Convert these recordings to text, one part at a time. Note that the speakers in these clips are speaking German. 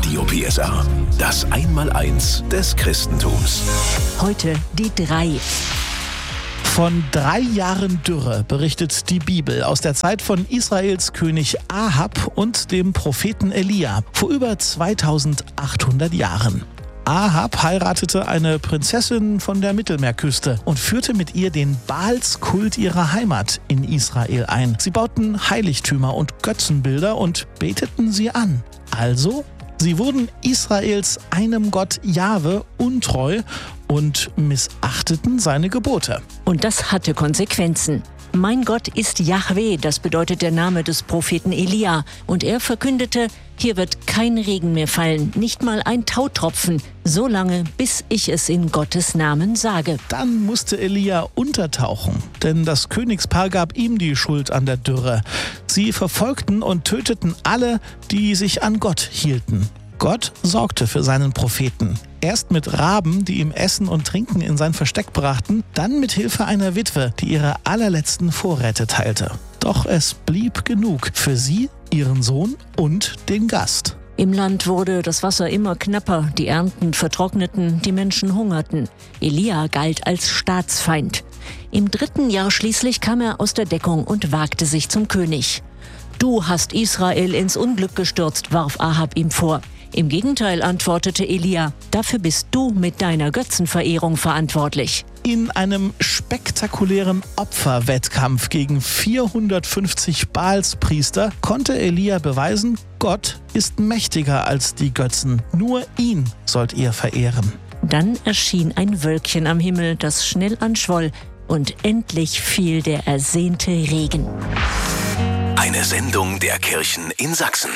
Radio PSR, das Einmaleins des Christentums. Heute die 3. Von 3 Jahren Dürre berichtet die Bibel aus der Zeit von Israels König Ahab und dem Propheten Elia vor über 2800 Jahren. Ahab heiratete eine Prinzessin von der Mittelmeerküste und führte mit ihr den Baalskult ihrer Heimat in Israel ein. Sie bauten Heiligtümer und Götzenbilder und beteten sie an. Also, sie wurden Israels einem Gott Jahwe untreu und missachteten seine Gebote. Und das hatte Konsequenzen. Mein Gott ist Jahwe, das bedeutet der Name des Propheten Elia. Und er verkündete, hier wird kein Regen mehr fallen, nicht mal ein Tautropfen, so lange, bis ich es in Gottes Namen sage. Dann musste Elia untertauchen, denn das Königspaar gab ihm die Schuld an der Dürre. Sie verfolgten und töteten alle, die sich an Gott hielten. Gott sorgte für seinen Propheten. Erst mit Raben, die ihm Essen und Trinken in sein Versteck brachten, dann mit Hilfe einer Witwe, die ihre allerletzten Vorräte teilte. Doch es blieb genug für sie, ihren Sohn und den Gast. Im Land wurde das Wasser immer knapper, die Ernten vertrockneten, die Menschen hungerten. Elia galt als Staatsfeind. Im 3. Jahr schließlich kam er aus der Deckung und wagte sich zum König. Du hast Israel ins Unglück gestürzt, warf Ahab ihm vor. Im Gegenteil, antwortete Elia, dafür bist du mit deiner Götzenverehrung verantwortlich. In einem spektakulären Opferwettkampf gegen 450 Baalspriester konnte Elia beweisen, Gott ist mächtiger als die Götzen. Nur ihn sollt ihr verehren. Dann erschien ein Wölkchen am Himmel, das schnell anschwoll, und endlich fiel der ersehnte Regen. Eine Sendung der Kirchen in Sachsen.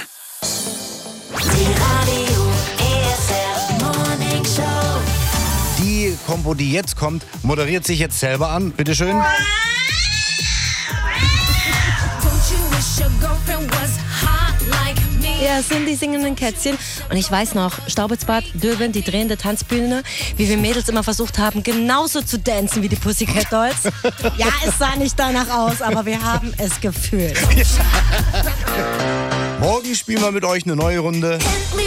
Die Kombo, die jetzt kommt, moderiert sich jetzt selber an. Bitte schön. Ja, es sind die singenden Kätzchen. Und ich weiß noch, Staubitzbad, Döbeln, die drehende Tanzbühne, wie wir Mädels immer versucht haben, genauso zu dancen wie die Pussycat Dolls. Ja, es sah nicht danach aus, aber wir haben es gefühlt. Morgen spielen wir mit euch eine neue Runde.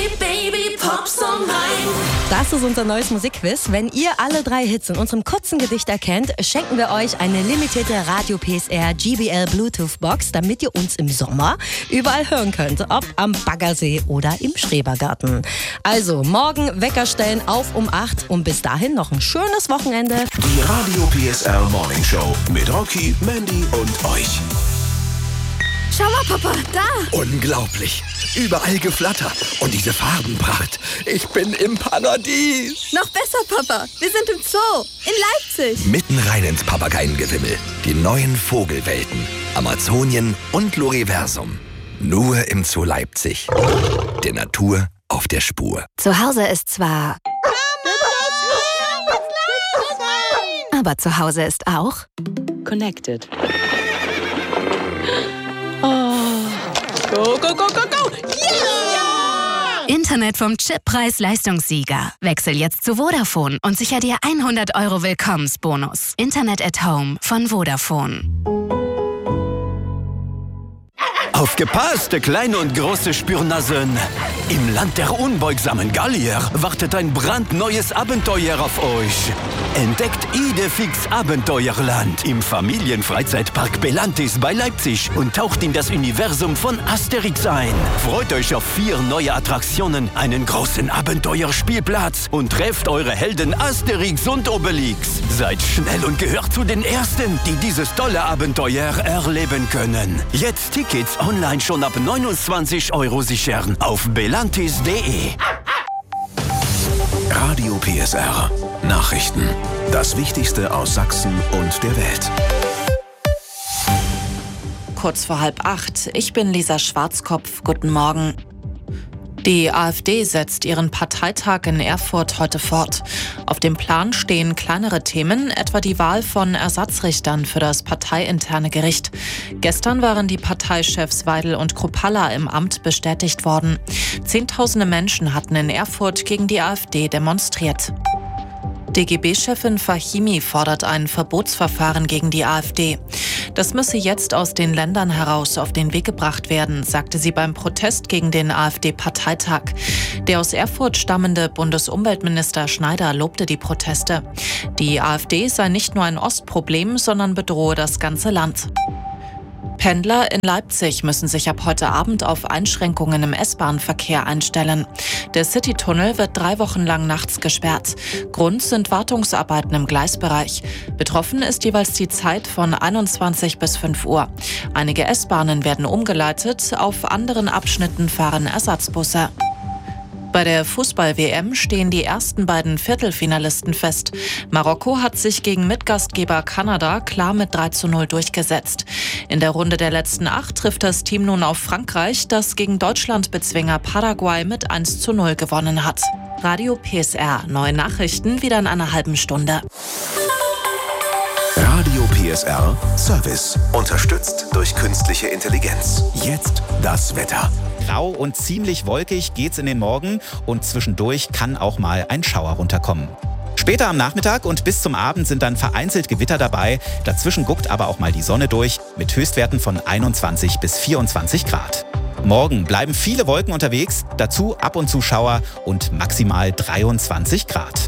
Das ist unser neues Musikquiz. Wenn ihr alle 3 Hits in unserem kurzen Gedicht erkennt, schenken wir euch eine limitierte Radio PSR GBL Bluetooth Box, damit ihr uns im Sommer überall hören könnt. Ob am Baggersee oder im Schrebergarten. Also morgen Wecker stellen auf um 8 und bis dahin noch ein schönes Wochenende. Die Radio PSR Morning Show mit Rocky, Mandy und euch. Schau mal, Papa, da! Unglaublich. Überall Geflatter und diese Farbenpracht. Ich bin im Paradies. Noch besser, Papa. Wir sind im Zoo in Leipzig. Mitten rein ins Papageiengewimmel. Die neuen Vogelwelten. Amazonien und Loriversum. Nur im Zoo Leipzig. Der Natur auf der Spur. Zu Hause ist zwar... Aber zu Hause ist auch... Connected. Go, go, go, go, go! Yeah! Internet vom Chippreis-Leistungssieger. Wechsel jetzt zu Vodafone und sicher dir 100 € Willkommensbonus. Internet at Home von Vodafone. Aufgepasst, kleine und große Spürnasen. Im Land der unbeugsamen Gallier wartet ein brandneues Abenteuer auf euch. Entdeckt Idefix Abenteuerland im Familienfreizeitpark Belantis bei Leipzig und taucht in das Universum von Asterix ein. Freut euch auf 4 neue Attraktionen, einen großen Abenteuerspielplatz und trefft eure Helden Asterix und Obelix. Seid schnell und gehört zu den Ersten, die dieses tolle Abenteuer erleben können. Jetzt Tickets online schon ab 29 € sichern auf belantis.de. Radio PSR. Nachrichten. Das Wichtigste aus Sachsen und der Welt. Kurz vor 7:30. Ich bin Lisa Schwarzkopf. Guten Morgen. Die AfD setzt ihren Parteitag in Erfurt heute fort. Auf dem Plan stehen kleinere Themen, etwa die Wahl von Ersatzrichtern für das parteiinterne Gericht. Gestern waren die Parteichefs Weidel und Kruppalla im Amt bestätigt worden. Zehntausende Menschen hatten in Erfurt gegen die AfD demonstriert. DGB-Chefin Fahimi fordert ein Verbotsverfahren gegen die AfD. Das müsse jetzt aus den Ländern heraus auf den Weg gebracht werden, sagte sie beim Protest gegen den AfD-Parteitag. Der aus Erfurt stammende Bundesumweltminister Schneider lobte die Proteste. Die AfD sei nicht nur ein Ostproblem, sondern bedrohe das ganze Land. Pendler in Leipzig müssen sich ab heute Abend auf Einschränkungen im S-Bahn-Verkehr einstellen. Der Citytunnel wird 3 Wochen lang nachts gesperrt. Grund sind Wartungsarbeiten im Gleisbereich. Betroffen ist jeweils die Zeit von 21 bis 5 Uhr. Einige S-Bahnen werden umgeleitet, auf anderen Abschnitten fahren Ersatzbusse. Bei der Fußball-WM stehen die ersten beiden Viertelfinalisten fest. Marokko hat sich gegen Mitgastgeber Kanada klar mit 3:0 durchgesetzt. In der Runde der letzten 8 trifft das Team nun auf Frankreich, das gegen Deutschlandbezwinger Paraguay mit 1:0 gewonnen hat. Radio PSR, neue Nachrichten wieder in einer halben Stunde. Radio PSR Service, unterstützt durch künstliche Intelligenz. Jetzt das Wetter. Grau und ziemlich wolkig geht's in den Morgen und zwischendurch kann auch mal ein Schauer runterkommen. Später am Nachmittag und bis zum Abend sind dann vereinzelt Gewitter dabei. Dazwischen guckt aber auch mal die Sonne durch mit Höchstwerten von 21 bis 24 Grad. Morgen bleiben viele Wolken unterwegs, dazu ab und zu Schauer und maximal 23 Grad.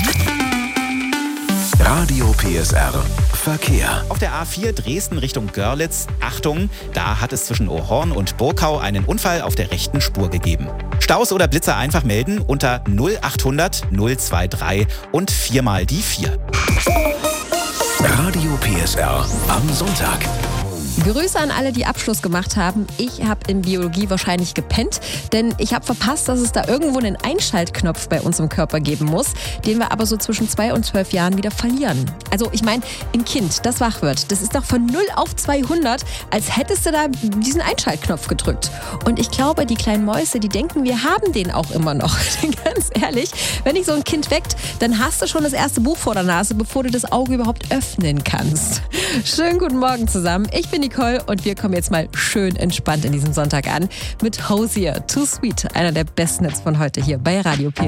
Radio PSR Verkehr. Auf der A4 Dresden Richtung Görlitz, Achtung, da hat es zwischen Ohorn und Burkau einen Unfall auf der rechten Spur gegeben. Staus oder Blitzer einfach melden unter 0800 023 und 4 mal die 4. Radio PSR am Sonntag. Grüße an alle, die Abschluss gemacht haben. Ich habe in Biologie wahrscheinlich gepennt, denn ich habe verpasst, dass es da irgendwo einen Einschaltknopf bei uns im Körper geben muss, den wir aber so zwischen 2 und 12 Jahren wieder verlieren. Also ich meine, ein Kind, das wach wird, das ist doch von 0 auf 200, als hättest du da diesen Einschaltknopf gedrückt. Und ich glaube, die kleinen Mäuse, die denken, wir haben den auch immer noch. Ganz ehrlich, wenn dich so ein Kind weckt, dann hast du schon das erste Buch vor der Nase, bevor du das Auge überhaupt öffnen kannst. Schönen guten Morgen zusammen. Ich bin Nicole und wir kommen jetzt mal schön entspannt in diesen Sonntag an mit Hosier, Too Sweet, einer der besten Hits von heute hier bei Radio PSR.